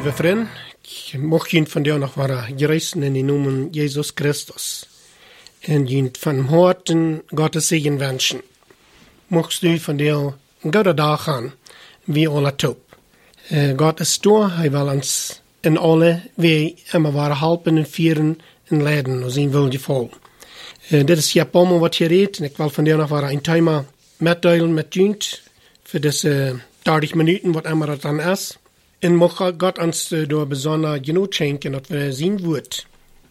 lieve vriend, ik mocht je van jou nog waren gereisen in de naam Jezus Christus. En je van harten Gottes zegen wensen. Mocht u van jou een goede dag gaan, wie alle top. God is door, hij wil ons in alle wij immer waren helpen en vieren en leiden, als zijn wil gevolgen. Dit is ja allemaal wat je redt, en ik wil van jou nog waren een thema metdelen met junt, voor deze 30 minuten, wat immer dat dan is. En mocht God ons door bijzonder genoeg schenken, dat we zien woord,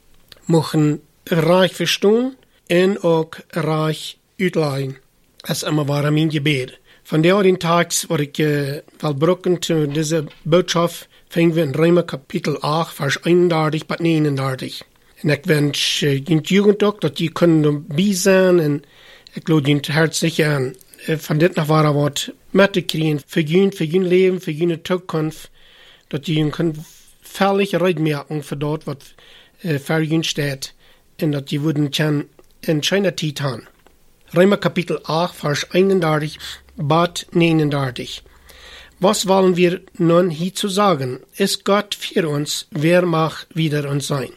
mogen reich verstaan en ook reich uitleggen. Dat is immer waar mijn gebed. Van den tags wat ik wil brokken zu deze boodschap, vingen we in Römer kapitel 8, vers 31 tot 39. En ik wens je jugend ook, dat je kunnen bij zijn, en ik lood je hartstikke aan. Van dit nog waar wat met te krijgen, voor je leven, voor je toekomst, dat je kunt veilig uitmerken voor dat wat voor je staat, en dat je wouldn't kan in China tijd haben. Römer kapitel 8, vers 31 bis 39. Was wollen wir nun hierzu sagen? Ist Gott für uns, wer mag wider uns sein?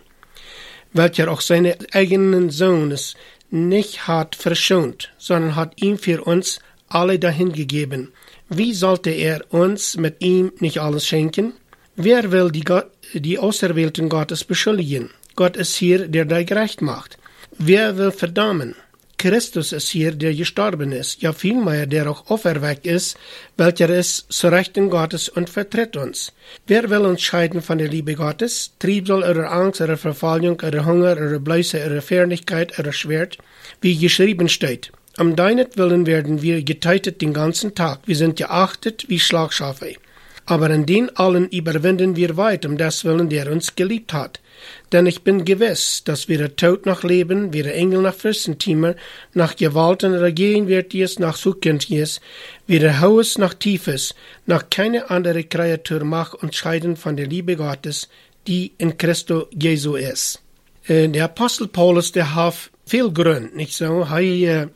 Welcher auch seine eigenen Sohnes nicht hat verschont, sondern hat ihn für uns alle dahingegeben. Wie sollte er uns mit ihm nicht alles schenken? Wer will die Auserwählten Gottes beschuldigen? Gott ist hier, der gerecht macht. Wer will verdammen? Christus ist hier, der gestorben ist, ja vielmehr, der auch auferweckt ist, welcher ist zu Rechten Gottes und vertritt uns. Wer will uns scheiden von der Liebe Gottes? Triebsal oder Angst oder Verfolgung oder Hunger oder Bläuse oder Fernigkeit oder Schwert, wie geschrieben steht. Um deinetwillen werden wir getötet den ganzen Tag, wir sind geachtet wie Schlagschafe. Aber in den allen überwinden wir weit, um deswillen, der uns geliebt hat. Denn ich bin gewiss, dass weder Tod noch Leben, weder Engel noch Fürstentümer, noch Gewalten oder Gegenwärtiges noch Zukünftiges, weder Hohes noch Tiefes, noch keine andere Kreatur mag uns scheiden von der Liebe Gottes, die in Christo Jesu ist. Der Apostel Paulus, der hat viel Grund, nicht so? Er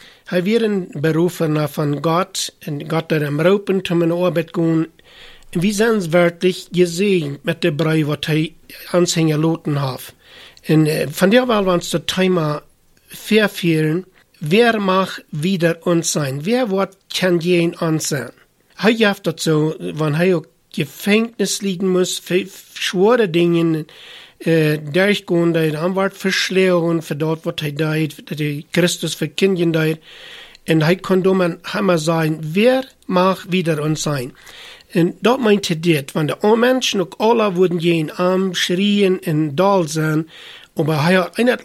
wird berufen von Gott, und Gott hat ihm roepen, um in Arbeit gehen. Wir sind wirklich gesegnet mit der Brei, was er Anhänger loten hat. Und von der wollen wir uns das Thema verfehlen. Wer mag wider uns sein? Wer wird kann gehen uns sein? Er hat das so, wenn er auch Gefängnis liegen muss, für schwere Dinge, durchgehen, der Anwalt verschleuen, für dort, was er deit, der Christus für Kinder deit. Und er kann man immer sagen, wer mag wider uns sein? Und dort meinte dit, wenn die Menschen auch alle würden gehen, arm, schrien und dal sein, aber er hat einmal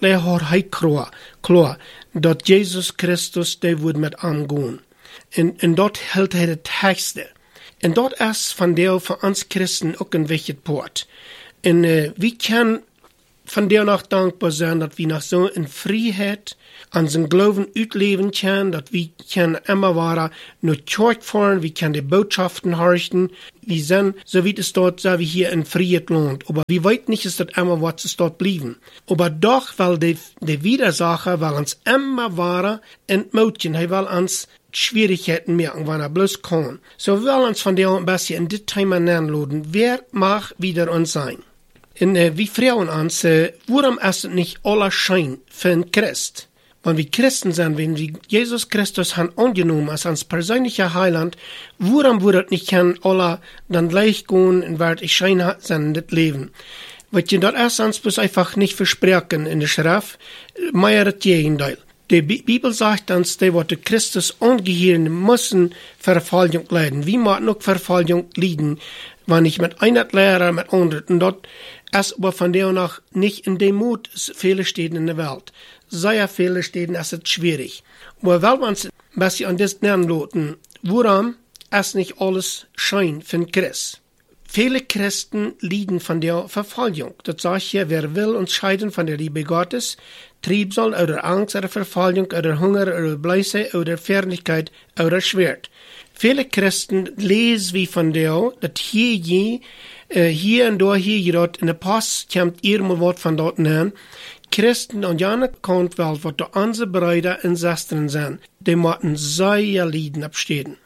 klar, dass Jesus Christus, der würde mit arm gehen. Und dort hält er die Texte. Und dort ist von der für uns Christen auch ein wichtiges Port. Und wir können von der noch dankbar sein, dass wir noch so in Freiheit unseren Glauben ausleben können, dass wir können immer wieder nur Kirche fahren, wir können die Botschaften horchen, wir sind, so wie es dort, so wie hier in Freiheit lohnt. Aber wir weit nicht, ist das immer, was es dort blieben. Aber doch, weil die Widersacher, will uns immer wieder entmutigen, er will uns Schwierigkeiten merken, wenn er bloß kann. So will uns von der ein bisschen in das Thema anladen, wer mag wider uns sein? Und wir fragen uns, warum ist es nicht aller Schein für einen Christ? Wenn wir Christen sind, wenn wir Jesus Christus haben angenommen als uns persönlicher Heiland, warum würde es nicht alle dann gleich gehen und wird ich Schein sein in das Leben? Weil je das erst uns bloß einfach nicht versprechen in der Schrift, mehr das Gegenteil. Die Bibel sagt uns, die die Christus angehören müssen Verfolgung leiden. Wir müssen auch Verfolgung leiden, wenn ich mit einer Lehrer, mit anderen, und dort ist aber von der nach nicht in dem Mut viele Städte in der Welt. Sehr viele Städte ist es schwierig. Aber wenn wir uns ein bisschen an das lernen lassen, warum ist nicht alles Schein für den Christ? Viele Christen leiden von der Verfolgung. Das sage ich hier, wer will uns scheiden von der Liebe Gottes, Triebsal oder Angst oder Verfolgung oder Hunger oder Bläuse oder Fernigkeit oder Schwert. Viele Christen lesen wie von der, dass hier und dort in der Post kommt irgendwo Wort von dort an. Christen und jene kommt wel, wat de onze Brüder und Schwestern sind, die moeten sehr leiden abstehen.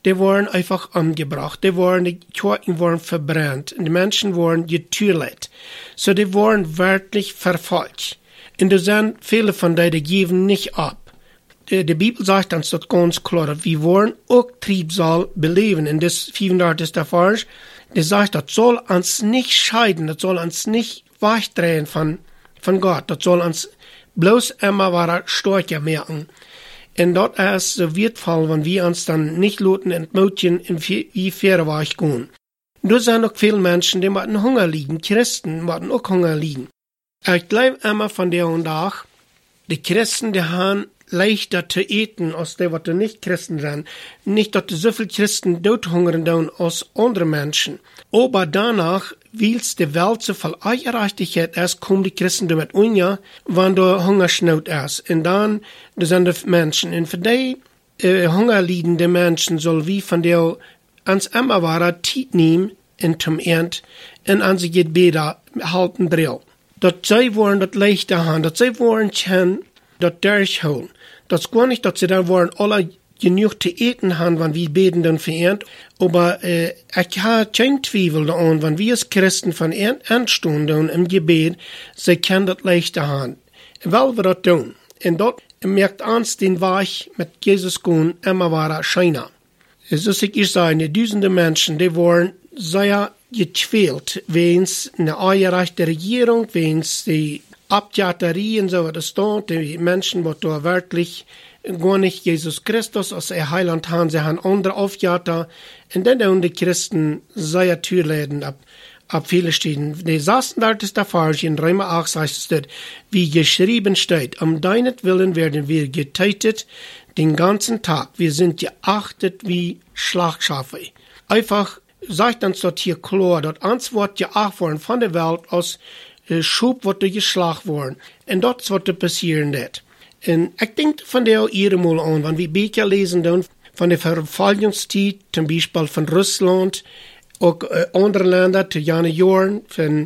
die waren einfach umgebracht. Die Kirchen waren verbrannt. Und die Menschen waren getötet. So die waren wirklich verfolgt. Und da sind viele von denen, die geben nicht ab. Die Bibel sagt uns das ganz klar, dass wir wollen auch Triebsal beleben. In das 34. Vers, die sagt, das soll uns nicht scheiden, das soll uns nicht wegdrehen von Gott. Das soll uns bloß immer wieder stärker merken. Und dort ist so wertvoll, wenn wir uns dann nicht lassen entmutigen, wie Fährweg gehen. Da sind auch viele Menschen, die müssen Hunger liegen. Christen müssen auch Hunger liegen. Ich glaube immer von der und Tag, die Christen, die haben leichter zu eten, als die, was nicht Christen sind. Nicht, dass so viele Christen dodhungern tun als andere Menschen. Aber danach, weil die Welt so viel Ungerechtigkeit ist, kommen die Christen damit unja, wenn da Hungersnot ist. Und dann, das sind die Menschen. Und für die hungerleidende Menschen soll wie von der ans immer wahrer Zeit nehmen, in zum End, und an sich Gebete halten drill. Dat sie wollen das leichter haben, dass sie wollen können, das durchholen. Das ist gar nicht, dass sie dann wollen alle genug zu eten haben, wenn wir beten dann verehrt. Aber ich habe keinen Zweifel daran, wenn wir als Christen von anstunden im Gebet, sie können das leichter haben. Weil wir das tun. Und dort merkt uns den Weg mit Jesus gehen immer weiter scheiner. So ich sage, tausende Menschen, die wollen sehr gequält, wegen eine ungerechte Regierung, wegen die Abjaterien, so was es dort, die Menschen, die da wirklich gar nicht Jesus Christus als ihr Heiland haben, sie haben andere Aufjater, und dann haben die Christen sehr Türläden ab viele Stellen. Die saßen da, das ist der Fall, in Römer 8 heißt es dort, wie geschrieben steht, um deinetwillen werden wir getötet den ganzen Tag, wir sind geachtet wie Schlachtschafe. Einfach sagt uns dort hier klar, dort Antwort geachtet worden von der Welt aus Schub wird geschlagen worden. Und dort wird passieren nicht. Und ich denke von der ihre mal an, wenn wir Bücher lesen dann von der Verfolgungszeit, zum Beispiel von Russland, auch andere Länder, zu jene Jahren, von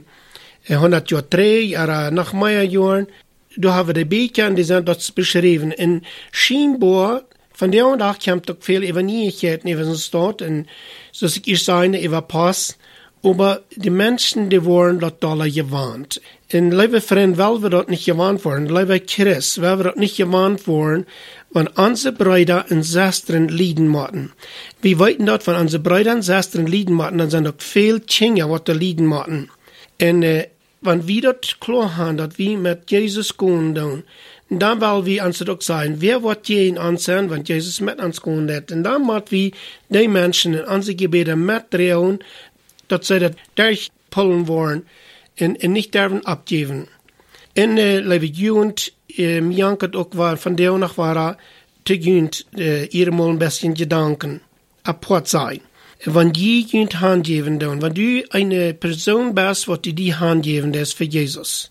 103 oder noch mehr Jahren, da haben wir die Bücher und die sind dort beschrieben. Und scheinbar, von der und auch kommt auch viel Evangelichkeiten über uns dort, und so ich sage, über Pass. Aber die Menschen, die wurden dort alle gewarnt. Und liebe Freunde, weil wir dort nicht gewarnt wurden, liebe Christ, weil wir dort nicht gewarnt wurden, wenn unsere Brüder und Schwestern leiden mussten. Wir wollten dort, wenn unsere Brüder und Schwestern leiden mussten, dann sind doch viel Kinder, was da leiden mussten. Und wenn wir dort klar haben, dass wir mit Jesus gehen tun, dann wollen wir uns doch sagen, wer wird jeden ansehen, wenn Jesus mit uns gehen wird. Und dann müssen wir die Menschen in unsere Gebete mitdrehen, dass sie das durchpullen wollen und nicht dürfen abgeben. Und liebe Jugend, mir hat auch war, von der noch war, zu Jugend, ihr mal ein bisschen Gedanken, apart sein. Wenn die Jugend Hand geben, wenn du eine Person bist, die die Hand geben, das ist für Jesus.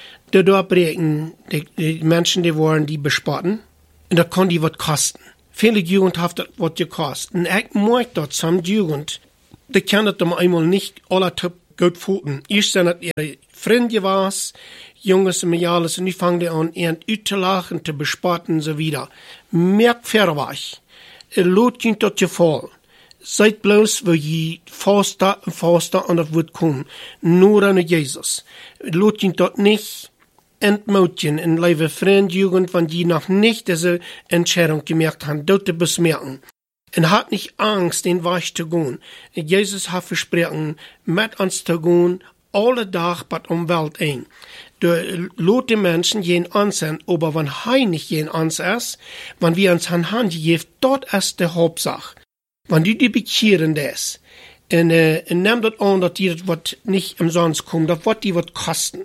Da brechen die Menschen, die wollen, die bespotten, und das kann die was kosten. Viele Jugend haben das was gekostet. Und ich mag das zum Jugend, die kann das einmal nicht alle gut futen. Ich sind das ihre Freunde was, Junges und Mädels, und die fangen die an, ihren zu lachen, zu bespotten und so wieder. Merkt verweich. Lot ging dort gefallen. Seid bloß, wo je faster und faster an das Wort kommen. Nur an Jesus. Lot ging dort nicht entmutigen in liebe Freunde, Jugend, wenn die noch nicht diese Entscheidung gemerkt haben, dort zu besmerken. Und hat nicht Angst, den Weg zu gehen. Jesus hat versprochen, mit uns zu gehen, alle Tag bei der Welt ein. Du lot die Menschen jeden ansehen, aber wenn er nicht jeden ans ist, wenn wir uns Hand geben, dort ist die Hauptsache. Wenn du die bekehren das, und nimm das an, dass die das nicht umsonst kommt, das wird die was kosten.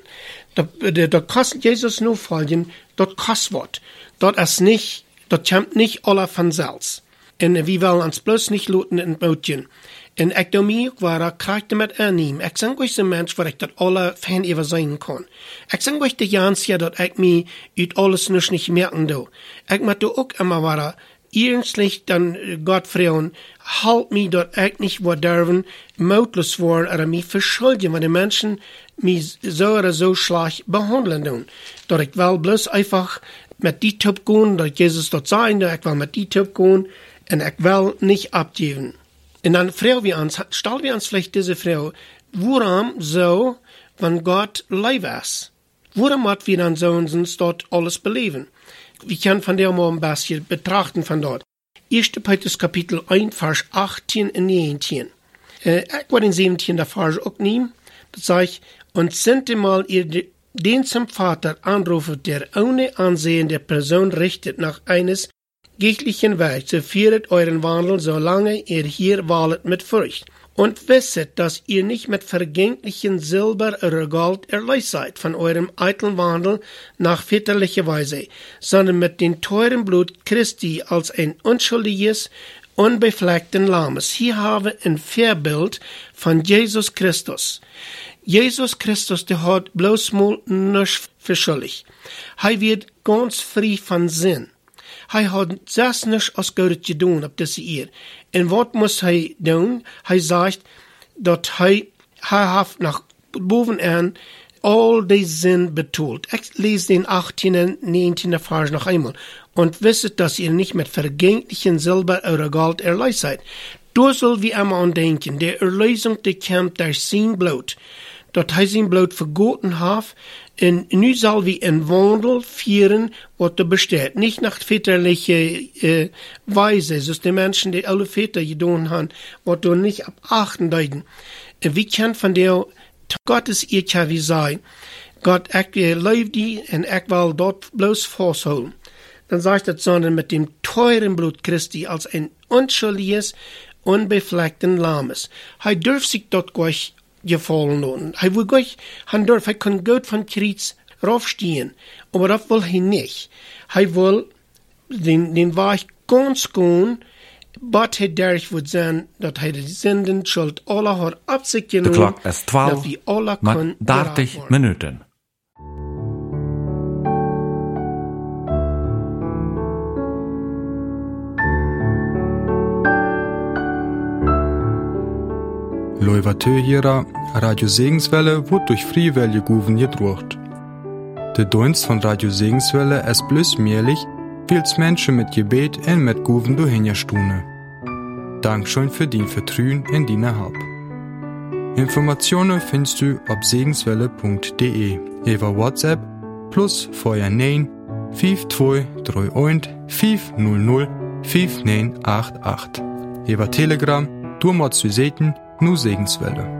Das kostet Jesus nur folgen, das kostet was. Das ist nicht, das kommt nicht alle von selbst. Und wir wollen uns bloß nicht looten und mutigen. Und ich da mir war, kriegt damit annehmen. Ich sage euch, ein Mensch, wo ich das alle Fan über sein kann. Ich sage euch die ganze Jahr, dass ich mir ut alles nicht merken do. Ich möchte auch immer war, ernstlich dann Gott fragen, halt mich, dass ich nicht wo dürfen, mutlos worden oder mich verschuldigen, wenn die Menschen mich so oder so schlecht behandeln tun. Dass ich will bloß einfach mit die Typ gehen, dass Jesus dort sein, dass ich will mit die Typ gehen, En ik wil niet abgeven. En dan vragen wir uns, stellen wir uns vielleicht diese Frage, waarom so, wenn Gott lief is? Waarom moeten wir dann so uns dort alles beleven? Wir können von der mal ein bisschen betrachten von dort. 1. Petrus Kapitel 1, Vers 18 en 19. Ik wil den 17. Vers ook nemen. Dat zegt, und sintemal ihr den zum Vater anruft, der ohne Ansehen der Person richtet nach eines geistlichen Wegs, so führet euren Wandel, solange ihr hier walet mit Furcht. Und wisset, dass ihr nicht mit vergänglichen Silber oder Gold erlöst seid von eurem eitlen Wandel nach väterlicher Weise, sondern mit dem teuren Blut Christi als ein unschuldiges, unbefleckten Lammes. Hier habe ein Vorbild von Jesus Christus. Jesus Christus, der hat bloß mal nichts verschuldigt. Er wird ganz frei von Sinn. Er hat das nicht als Gott getan, ab diese Ehr. Und was muss er tun? Er sagt, dass er hat nach boven an all die Sinn betont. Ich lese den 18. und 19. Vers noch einmal. Und wisset, dass ihr nicht mit vergänglichen Silber oder Gold erlöst seid. Da soll wir einmal an denken, der Erlösung, die kommt durch sein Blut. Dat hij zijn bloed vergoten heeft, en nu zal we een wandel vieren, wat er besteht. Nicht nach väterliche Weise, so die Menschen, die alle Väter gedaan haben, wat er nicht abachten deuten. Wie kann von der Gottes Ehe wie sein? Gott, ich leef die, en ich will dort bloß festholen. Dann sagt das, sondern mit dem teuren Blut Christi als ein unschuldiges, unbefleckten Lammes. Er dürft sich dort gleich gefallen lassen. Er will gleich, er kann gut von Kreuz raufstehen, aber das will er nicht. Er will den Weg ganz gehen, but er dadurch wird sein, dass er die Sünden, Schuld aller hat ab sich genommen. De klok is 12 met 30 minuten. Loivatøyera, Radio Segenswelle wird durch Friewelle Guven gedruckt. Der Dienst von Radio Segenswelle ist bloß möglich, weil's Menschen mit Gebet und mit Guven durchhingerstune. Dankeschön für dein Vertrauen in deine Hab. Informationen findest du auf segenswelle.de über WhatsApp plus vorher 9 5231 500 5988. Über Telegram, du musst du sehen, nur Segenswelle.